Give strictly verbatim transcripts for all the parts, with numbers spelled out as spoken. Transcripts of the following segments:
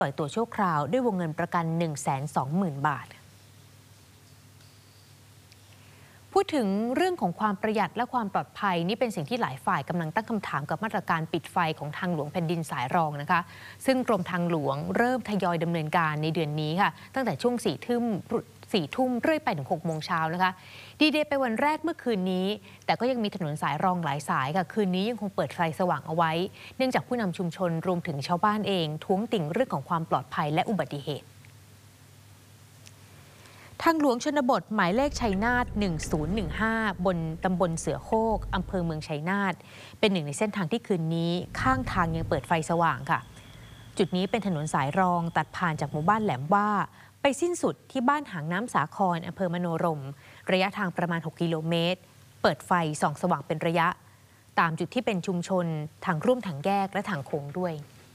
ปล่อยตัวชั่วคราวด้วยวงเงินประกัน หนึ่งแสนสองหมื่น บาทพูดถึงเรื่องของความประหยัดและความปลอดภัยนี่เป็นสิ่งที่หลายฝ่ายกำลังตั้งคำถามกับมาตรการปิดไฟของทางหลวงแผ่นดินสายรองนะคะซึ่งกรมทางหลวงเริ่มทยอยดำเนินการในเดือนนี้ค่ะตั้งแต่ช่วงสี่ทุ่มสี่ทุ่มเรื่อยไปถึงหกโมงเช้านะคะดีเดย์ไปวันแรกเมื่อคืนนี้แต่ก็ยังมีถนนสายรองหลายสายค่ะคืนนี้ยังคงเปิดไฟสว่างเอาไว้เนื่องจากผู้นำชุมชนรวมถึงชาวบ้านเองท้วงติ่งเรื่องของความปลอดภัยและอุบัติเหตุทางหลวงชนบทหมายเลขชัยนาทหนึ่งศูนย์หนึ่งห้าบนตำบลเสือโคกอำเภอเมืองชัยนาทเป็นหนึ่งในเส้นทางที่คืนนี้ข้างทางยังเปิดไฟสว่างค่ะจุดนี้เป็นถนนสายรองตัดผ่านจากหมู่บ้านแหลมว่าไปสิ้นสุดที่บ้านหางน้ำสาครอำเภอมโนรมระยะทางประมาณหกกิโลเมตรเปิดไฟส่องสว่างเป็นระยะตามจุดที่เป็นชุมชนทางร่วมทางแยกและทางโค้งด้วย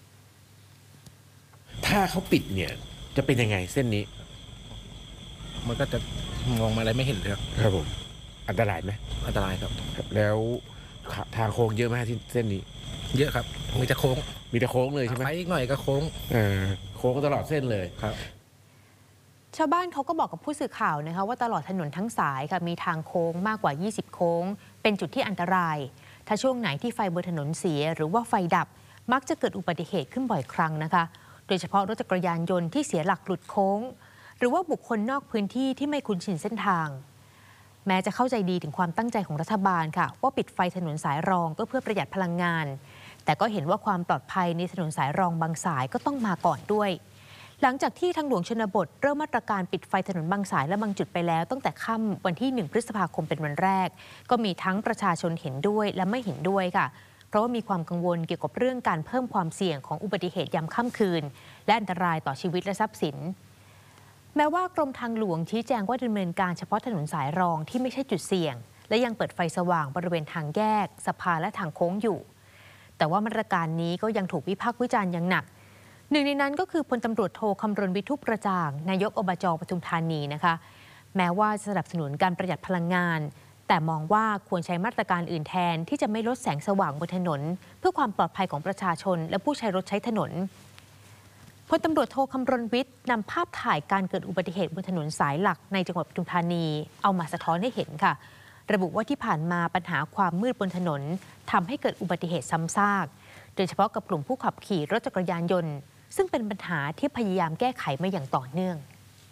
ถ้าเขาปิดเนี่ยจะเป็นยังไงเส้นนี้มันก็จะมองอะไรไม่เห็นเลยครับครับผมอันตรายไหมอันตรายครับแล้วทางโค้งเยอะไหมที่เส้นนี้เยอะครับมีแต่โค้งมีแต่โค้งเลยใช่ไหมไปอีกหน่อยก็โค้งเออโค้งตลอดเส้นเลยครับชาวบ้านเขาก็บอกกับผู้สื่อข่าวนะคะว่าตลอดถนนทั้งสายค่ะมีทางโค้งมากกว่ายี่สิบโค้งเป็นจุดที่อันตรายถ้าช่วงไหนที่ไฟบนถนนเสียหรือว่าไฟดับมักจะเกิดอุบัติเหตุขึ้นบ่อยครั้งนะคะโดยเฉพาะรถจักรยานยนต์ที่เสียหลักหลุดโค้งหรือว่าบุคคลนอกพื้นที่ที่ไม่คุ้นชินเส้นทางแม้จะเข้าใจดีถึงความตั้งใจของรัฐบาลค่ะว่าปิดไฟถนนสายรองก็เพื่อประหยัดพลังงานแต่ก็เห็นว่าความปลอดภัยในถนนสายรองบางสายก็ต้องมาก่อนด้วยหลังจากที่ทางหลวงชนบทเริ่มมาตรการปิดไฟถนนบางสายและบางจุดไปแล้วตั้งแต่ค่ำวันที่หนึ่งพฤษภาคมเป็นวันแรกก็มีทั้งประชาชนเห็นด้วยและไม่เห็นด้วยค่ะเพราะว่ามีความกังวลเกี่ยวกับเรื่องการเพิ่มความเสี่ยงของอุบัติเหตุยามค่ำคืนและอันตรายต่อชีวิตและทรัพย์สินแม้ว่ากรมทางหลวงชี้แจงว่าดำเนินการเฉพาะถนนสายรองที่ไม่ใช่จุดเสี่ยงและยังเปิดไฟสว่างบริเวณทางแยกสะพานและทางโค้งอยู่แต่ว่ามาตรการนี้ก็ยังถูกวิพากษ์วิจารณ์อย่างหนักหนึ่งในนั้นก็คือพลตำรวจโทคำรณวิทุกประจ่างนายกอบจ.ปทุมธานีนะคะแม้ว่าจะสนับสนุนการประหยัดพลังงานแต่มองว่าควรใช้มาตรการอื่นแทนที่จะไม่ลดแสงสว่างบนถนนเพื่อความปลอดภัยของประชาชนและผู้ใช้รถใช้ถนนพลตำรวจโทคำรณวิทย์นำภาพถ่ายการเกิดอุบัติเหตุบนถนนสายหลักในจังหวัดปทุมธานีเอามาสะท้อนให้เห็นค่ะระบุว่าที่ผ่านมาปัญหาความมืดบนถนนทำให้เกิดอุบัติเหตุซ้ำซากโดยเฉพาะกับกลุ่มผู้ขับขี่รถจักรยานยนต์ซึ่งเป็นปัญหาที่พยายามแก้ไขมาอย่างต่อเนื่อง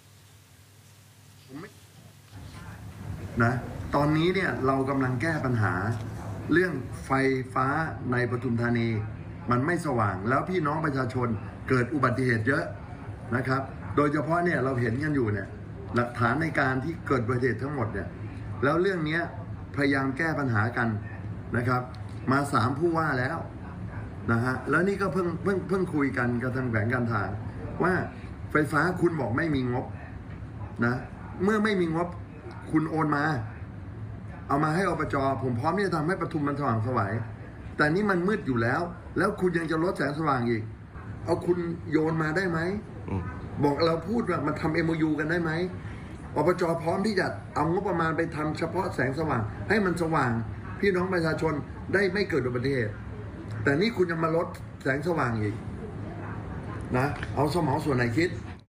นะตอนนี้เนี่ยเรากำลังแก้ปัญหาเรื่องไฟฟ้าในปทุมธานีมันไม่สว่างแล้วพี่น้องประชาชนเกิดอุบัติเหตุเยอะนะครับโดยเฉพาะเนี่ยเราเห็นกันอยู่เนี่ยหลักฐานในการที่เกิดอุบัติเหตุทั้งหมดเนี่ยแล้วเรื่องนี้พยายามแก้ปัญหากันนะครับมาสามผู้ว่าแล้วนะฮะแล้วนี่ก็เพิ่งเพิ่งเพิ่งคุยกันกับทางแขวงการทางว่าไฟฟ้าคุณบอกไม่มีงบนะเมื่อไม่มีงบคุณโอนมาเอามาให้อบจ.ผมพร้อมที่จะทำให้ปทุมมันสว่างไสวแต่นี่มันมืดอยู่แล้วแล้วคุณยังจะลดแสงสว่างอีกเอาคุณโยนมาได้ไหมบอกเราพูดว่ามันทำ เอ็ม โอ ยู กันได้ไหมอบจ.พร้อมที่จะเอางบประมาณไปทำเฉพาะแสงสว่างให้มันสว่างพี่น้องประชาชนได้ไม่เกิดอุบัติเหตุแต่นี่คุณจะมาลดแสงสว่างอีกนะเอาสมองส่วนไหนคิด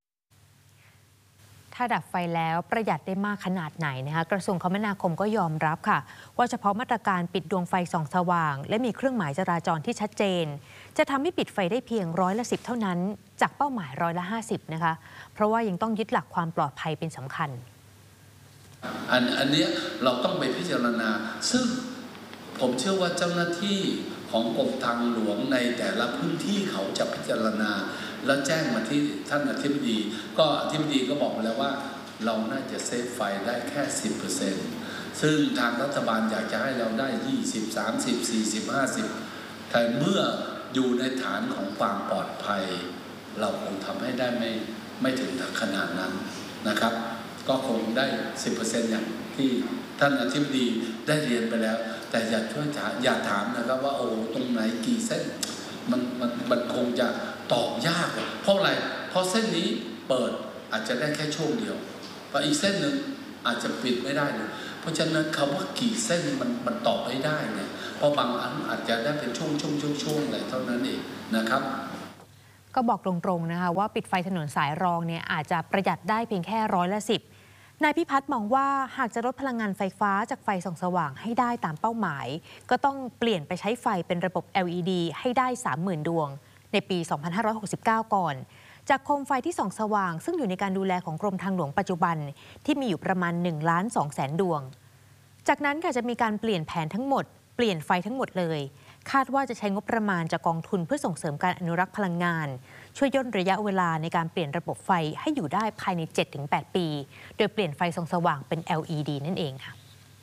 ถ้าดับไฟแล้วประหยัดได้มากขนาดไหนนะคะกระทรวงคมนาคมก็ยอมรับค่ะว่าเฉพาะมาตรการปิดดวงไฟส่องสว่างและมีเครื่องหมายจราจรที่ชัดเจนจะทำให้ปิดไฟได้เพียงร้อยละสิบเท่านั้นจากเป้าหมายร้อยละห้าสิบนะคะเพราะว่ายังต้องยึดหลักความปลอดภัยเป็นสำคัญอันอันนี้เราต้องไปพิจารณาซึ่งผมเชื่อว่าเจ้าหน้าที่ของกรมทางหลวงในแต่ละพื้นที่เขาจะพิจารณาแล้วแจ้งมาที่ท่านอธิบดีก็อธิบดีก็บอกมาแล้วว่าเราน่าจะเซฟไฟได้แค่ สิบเปอร์เซ็นต์ ซึ่งทางรัฐบาลอยากจะให้เราได้ยี่สิบ สามสิบ สี่สิบ ห้าสิบแต่เมื่ออยู่ในฐานของความปลอดภัยเราคงทำให้ได้ไม่ไม่ถึงขนาดนั้นนะครับก็คงได้ สิบเปอร์เซ็นต์ อย่างที่ท่านอธิบดีได้เรียนไปแล้วแต่อย่าช่วยถามอย่าถามนะครับว่าโอ้ตรงไหนกี่เส้นมันมันมันคงจะตอบยากเพราะอะไรเพราะเส้นนี้เปิดอาจจะได้แค่ช่วงเดียวเพราะอีกเส้นหนึ่งอาจจะปิดไม่ได้เลยเพราะฉะนั้นคำว่ากี่เส้นมันมันตอบไม่ได้เนี่ยเพราะบางอันอาจจะได้เป็นช่วงช่วงช่วงช่วงอะไรเท่านั้นเองนะครับก็บอกตรงๆนะคะว่าปิดไฟถนนสายรองเนี่ยอาจจะประหยัดได้เพียงแค่ร้อยละสิบนายพิพัฒน์มองว่าหากจะลดพลังงานไฟฟ้าจากไฟส่องสว่างให้ได้ตามเป้าหมายก็ต้องเปลี่ยนไปใช้ไฟเป็นระบบ แอล อี ดี ให้ได้ สามหมื่น ดวงในปี สองพันห้าร้อยหกสิบเก้า ก่อนจากโคมไฟที่ส่องสว่างซึ่งอยู่ในการดูแลของกรมทางหลวงปัจจุบันที่มีอยู่ประมาณ หนึ่งล้านสองแสน ดวงจากนั้นค่ะจะมีการเปลี่ยนแผนทั้งหมดเปลี่ยนไฟทั้งหมดเลยคาดว่าจะใช้งบประมาณจากกองทุนเพื่อส่งเสริมการอนุรักษ์พลังงานช่วยย่นระยะเวลาในการเปลี่ยนระบบไฟให้อยู่ได้ภายใน เจ็ดถึงแปด ปีโดยเปลี่ยนไฟส่องสว่างเป็น แอล อี ดี นั่นเองค่ะ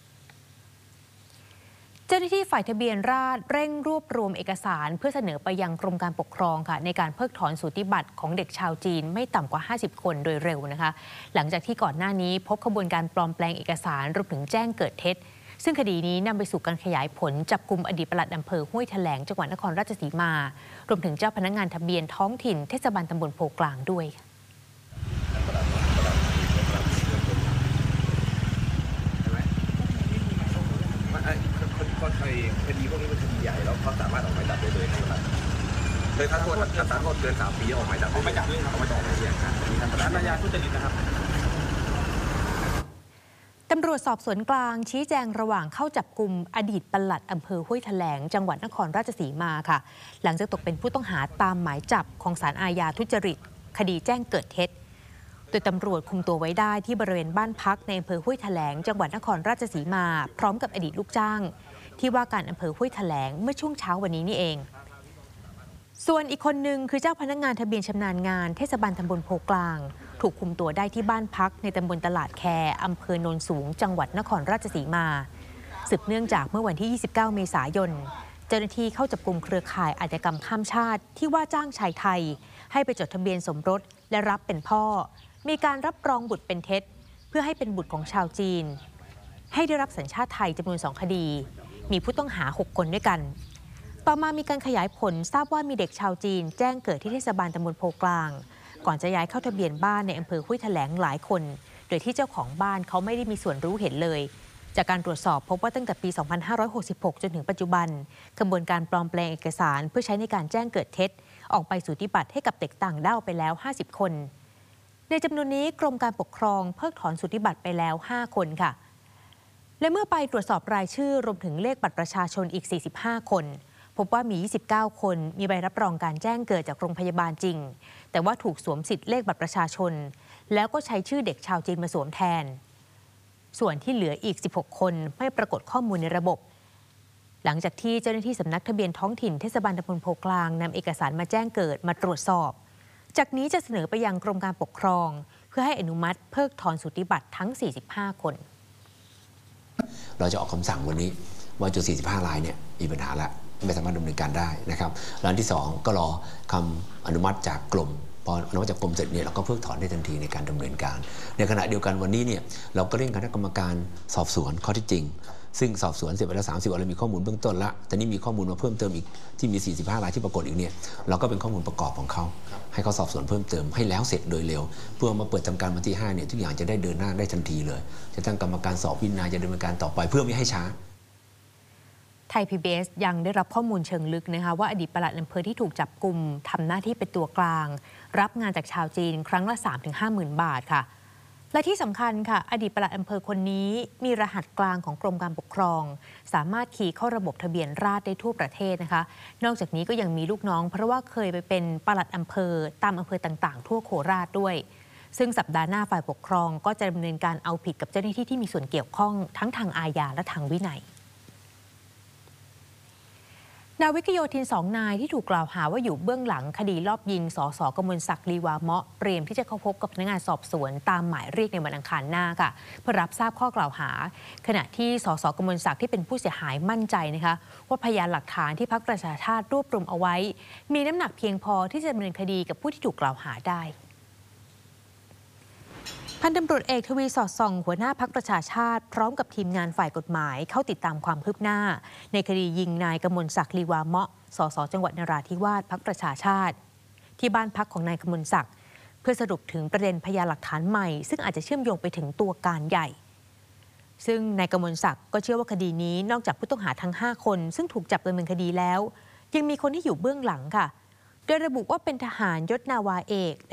เจ้าหน้าที่ฝ่ายทะเบียนราษฎร์เร่งรวบรวมเอกสารเพื่อเสนอไปยังกรมการปกครองค่ะในการเพิกถอนสูติบัตรของเด็กชาวจีนไม่ต่ำกว่าห้าสิบคนโดยเร็วนะคะหลังจากที่ก่อนหน้านี้พบขบวนการปลอมแปลงเอกสารรวมถึงแจ้งเกิดเท็จซึ่งคดีนี้นำไปสู่การขยายผลจับกุมอดีตปลัดอำเภอห้วยแถลงจังหวัดนครราชสีมารวมถึงเจ้าพนักงานทะเบียนท้องถิ่นเทศบาลตำบลโพกลางด้วยคดีพวกนี้เป็นคดีใหญ่แล้วเขาสามารถออกหมายจับได้เลยใช่ไหมเคยถ้าโทษถ้าโทษเกินสามปีออกหมายจับออกหมายจับด้วยเขาไม่ต้องออกหมายเรียกครับมีท่านประธานอาญาทุจริตนะครับตำรวจสอบสวนกลางชี้แจงระหว่างเข้าจับกุมอดีตปลัดอำเภอห้วยแถลงจังหวัดนครราชสีมาค่ะหลังจากตกเป็นผู้ต้องหาตามหมายจับของศาลอาญาทุจริตคดีแจ้งเกิดเท็จโดยตำรวจคุมตัวไว้ได้ที่บริเวณบ้านพักในอำเภอห้วยแถลงจังหวัดนครราชสีมาพร้อมกับอดีตลูกจ้างที่ว่าการอำเภอห้วยแถลงเมื่อช่วงเช้าวันนี้นี่เองส่วนอีกคนหนึ่งคือเจ้าพนักงานทะเบียนชำนาญงานเทศบาลตำบลโพกลางถูกคุมตัวได้ที่บ้านพักในตำบลตลาดแคอำเภอโนนสูงจังหวัดนครราชสีมาสืบเนื่องจากเมื่อวันที่ยี่สิบเก้าเมษายนเจ้าหน้าที่เข้าจับกุมเครือข่ายอาชญากรรมข้ามชาติที่ว่าจ้างชายไทยให้ไปจดทะเบียนสมรสและรับเป็นพ่อมีการรับรองบุตรเป็นเท็จเพื่อให้เป็นบุตรของชาวจีนให้ได้รับสัญชาติไทยจำนวนสองคดีมีผู้ต้องหาหกคนด้วยกันต่อมามีการขยายผลทราบว่ามีเด็กชาวจีนแจ้งเกิดที่เทศบาลตำบลโพกลางก่อนจะย้ายเข้าทะเบียนบ้านในอำเภอห้วยแถลงหลายคนโดยที่เจ้าของบ้านเขาไม่ได้มีส่วนรู้เห็นเลยจากการตรวจสอบพบว่าตั้งแต่ปี สองพันห้าร้อยหกสิบหก จนถึงปัจจุบันกระบวนการปลอมแปลงเอกสารเพื่อใช้ในการแจ้งเกิดเท็จออกใบสูติบัตรให้กับเด็กต่างด้าวไปแล้วห้าสิบคนในจำนวนนี้กรมการปกครองเพิกถอนสูติบัตรไปแล้วห้าคนค่ะและเมื่อไปตรวจสอบรายชื่อรวมถึงเลขบัตรประชาชนอีกสี่สิบห้าคนพบว่ามียี่สิบเก้าคนมีใบรับรองการแจ้งเกิดจากโรงพยาบาลจริงแต่ว่าถูกสวมสิทธิ์เลขบัตรประชาชนแล้วก็ใช้ชื่อเด็กชาวจีนมาสวมแทนส่วนที่เหลืออีกสิบหกคนไม่ปรากฏข้อมูลในระบบหลังจากที่เจ้าหน้าที่สำนักทะเบียนท้องถิ่นเทศบาลตำบลโพกลางนำเอกสารมาแจ้งเกิดมาตรวจสอบจากนี้จะเสนอไปยังกรมการปกครองเพื่อให้อนุมัติเพิกถอนสูติบัตรทั้งสี่สิบห้าคนเราจะออกคำสั่งวันนี้ว่าจุดสี่สิบห้ารายเนี่ยมีปัญหาแล้วไม่สามารถดำเนินการได้นะครับร้านที่สองก็รอคำอนุมัติจากกรมพออนุมัติจากกรมเสร็จเนี่ยเราก็เพิกถอนได้ทันทีในการดำเนินการในขณะเดียวกันวันนี้เนี่ยเราก็เร่งคณะกรรมการสอบสวนข้อเท็จจริงซึ่งสอบสวนเสร็จไปแล้วสามสิบวันเรามีข้อมูลเบื้องต้นละแต่นี้มีข้อมูลมาเพิ่มเติมอีกที่มีสี่สิบห้ารายที่ปรากฏอีกเนี่ยเราก็เป็นข้อมูลประกอบของเขาให้เขาสอบสวนเพิ่มเติมให้แล้วเสร็จโดยเร็วเพื่อมาเปิดทำการวันที่ห้าเนี่ยทุกอย่างจะได้เดินหน้าได้ทันทีเลยจะตั้งกรรมการสอบพิจารณาจะดำเนินการต่อไปเพื่อไม่ให้ช้าไทย พี บี เอส ยังได้รับข้อมูลเชิงลึกนะคะว่าอดีตปลัดอำเภอที่ถูกจับกุมทำหน้าที่เป็นตัวกลางรับงานจากชาวจีนครั้งละ สามถึงห้าหมื่น บาทค่ะและที่สำคัญค่ะอดีตปลัดอำเภอคนนี้มีรหัสกลางของกรมการปกครองสามารถคีย์เข้าระบบทะเบียนราษฎร์ได้ทั่วประเทศนะคะนอกจากนี้ก็ยังมีลูกน้องเพราะว่าเคยไปเป็นปลัดอำเภอตามอำเภอต่างๆทั่วโคราชด้วยซึ่งสัปดาห์หน้าฝ่ายปกครองก็จะดำเนินการเอาผิดกับเจ้าหน้าที่ที่มีส่วนเกี่ยวข้องทั้งทางอาญาและทางวินัยนาวิกโยธินสองนายที่ถูกกล่าวหาว่าอยู่เบื้องหลังคดีลอบยิงสสกมลศักดิ์ลีวาเมาะเตรียมที่จะเข้าพบกับพนักงานสอบสวนตามหมายเรียกในวันอังคารหน้าค่ะเพื่อรับทราบข้อกล่าวหาขณะที่สสกมลศักดิ์ที่เป็นผู้เสียหายมั่นใจนะคะว่าพยานหลักฐานที่พรรคประชาชาติรวบรวมเอาไว้มีน้ำหนักเพียงพอที่จะดำเนินคดีกับผู้ที่ถูกกล่าวหาได้พันตำรวจเอกทวีสอดส่องหัวหน้าพรรคประชาชาติพร้อมกับทีมงานฝ่ายกฎหมายเข้าติดตามความคืบหน้าในคดียิงนายกมลศักดิ์ลีวาเมาะสสจังหวัดนราธิวาสพรรคประชาชาติที่บ้านพักของนายกมลศักดิ์เพื่อสรุปถึงประเด็นพยานหลักฐานใหม่ซึ่งอาจจะเชื่อมโยงไปถึงตัวการใหญ่ซึ่งนายกมลศักดิ์ก็เชื่อว่าคดีนี้นอกจากผู้ต้องหาทั้งห้าคนซึ่งถูกจับดำเนินคดีแล้วยังมีคนที่อยู่เบื้องหลังค่ะโดยระบุว่าเป็นทหารยศนาวาเอก